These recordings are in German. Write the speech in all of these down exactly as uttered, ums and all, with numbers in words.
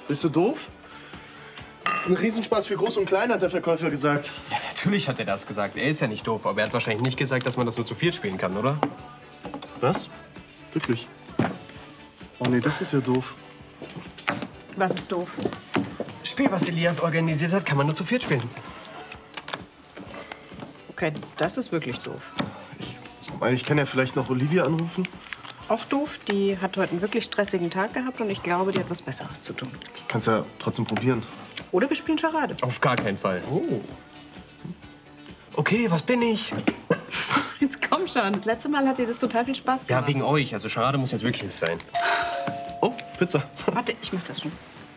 Bist du doof? Das ist ein Riesenspaß für Groß und Klein, hat der Verkäufer gesagt. Ja, natürlich hat er das gesagt. Er ist ja nicht doof, aber er hat wahrscheinlich nicht gesagt, dass man das nur zu viert spielen kann, oder? Was? Wirklich? Oh nee, das ist ja doof. Was ist doof? Das Spiel, was Elias organisiert hat, kann man nur zu viert spielen. Okay, das ist wirklich doof. Ich meine, ich kann ja vielleicht noch Olivia anrufen. Auch doof. Die hat heute einen wirklich stressigen Tag gehabt und ich glaube, die hat was Besseres zu tun. Ich kann's ja trotzdem probieren. Oder wir spielen Charade. Auf gar keinen Fall. Oh. Okay, was bin ich? Jetzt komm schon. Das letzte Mal hat dir das total viel Spaß gemacht. Ja, wegen euch. Also Charade muss jetzt wirklich nicht sein. Oh, Pizza. Warte, ich mach das schon.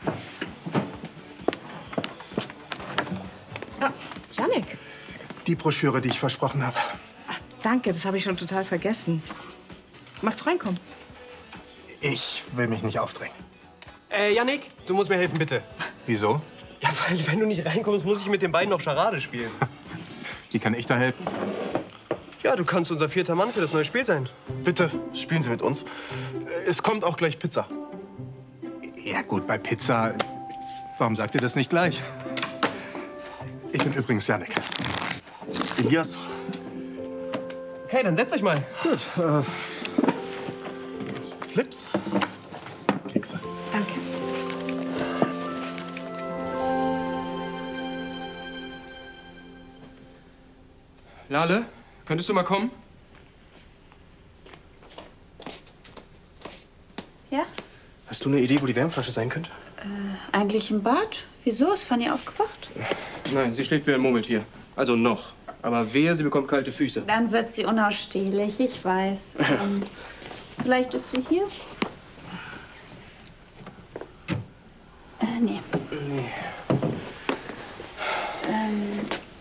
Ah, Jannik. Die Broschüre, die ich versprochen habe. Ach, danke, das habe ich schon total vergessen. Magst du reinkommen? Ich will mich nicht aufdrängen. Äh, Jannik, du musst mir helfen, bitte. Wieso? Ja, weil wenn du nicht reinkommst, muss ich mit den beiden noch Charade spielen. Wie kann ich da helfen? Ja, du kannst unser vierter Mann für das neue Spiel sein. Bitte, spielen Sie mit uns. Es kommt auch gleich Pizza. Ja gut, bei Pizza. Warum sagt ihr das nicht gleich? Ich bin übrigens Jannik. Elias. Okay, dann setzt euch mal. Gut. Äh, Flips. Kekse. Danke. Lale, könntest du mal kommen? Ja? Hast du eine Idee, wo die Wärmflasche sein könnte? Äh, eigentlich im Bad? Wieso? Ist Fanny aufgewacht? Nein, sie schläft wie ein Murmeltier. Also noch. Aber wehe, sie bekommt kalte Füße. Dann wird sie unausstehlich, ich weiß. ähm, vielleicht ist sie hier? Äh, nee. Nee. Ähm,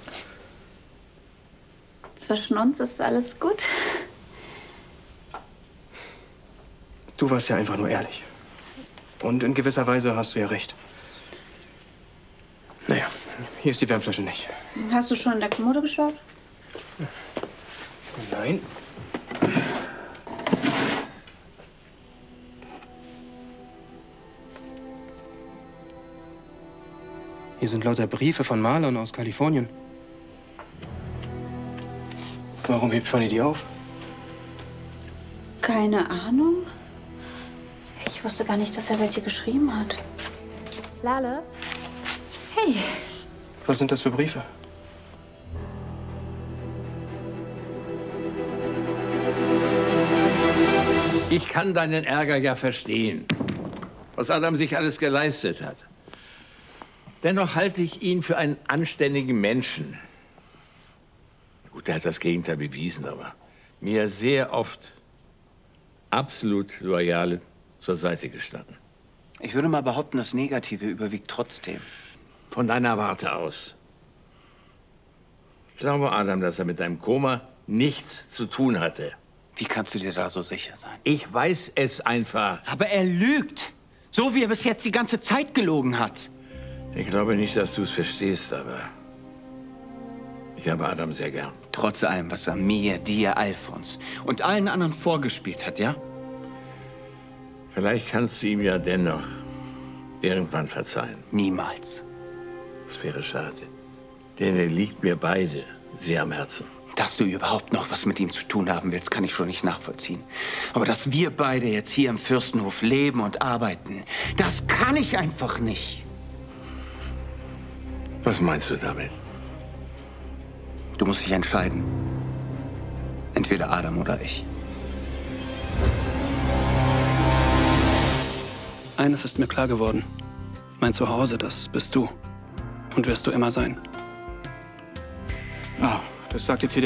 zwischen uns ist alles gut. Du warst ja einfach nur ehrlich. Und in gewisser Weise hast du ja recht. Naja, hier ist die Wärmflasche nicht. Hast du schon in der Kommode geschaut? Nein. Hier sind lauter Briefe von Malern aus Kalifornien. Warum hebt Fanny die auf? Keine Ahnung. Ich wusste gar nicht, dass er welche geschrieben hat. Lale? Hey. Was sind das für Briefe? Ich kann deinen Ärger ja verstehen, was Adam sich alles geleistet hat. Dennoch halte ich ihn für einen anständigen Menschen. Gut, er hat das Gegenteil bewiesen, aber mir sehr oft absolut loyal zur Seite gestanden. Ich würde mal behaupten, das Negative überwiegt trotzdem. Von deiner Warte aus. Ich glaube, Adam, dass er mit deinem Koma nichts zu tun hatte. Wie kannst du dir da so sicher sein? Ich weiß es einfach. Aber er lügt. So wie er bis jetzt die ganze Zeit gelogen hat. Ich glaube nicht, dass du es verstehst, aber ich habe Adam sehr gern. Trotz allem, was er mir, dir, Alfons und allen anderen vorgespielt hat, ja? Vielleicht kannst du ihm ja dennoch irgendwann verzeihen. Niemals. Das wäre schade. Denn er liegt mir beide sehr am Herzen. Dass du überhaupt noch was mit ihm zu tun haben willst, kann ich schon nicht nachvollziehen. Aber dass wir beide jetzt hier im Fürstenhof leben und arbeiten, das kann ich einfach nicht. Was meinst du damit? Du musst dich entscheiden. Entweder Adam oder ich. Eines ist mir klar geworden. Mein Zuhause, das bist du. Und wirst du immer sein. Ah, das sagt jetzt hier der